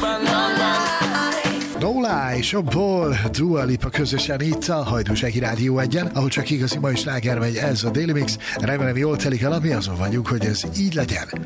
No Lie, Sean Paul, Dua Lipa közösen itt a Hajdúsági Rádió 1-en, ahol csak igazi mai sláger megy, ez a Daily Mix. Remélem jól telik el, mi azon vagyunk, hogy ez így legyen.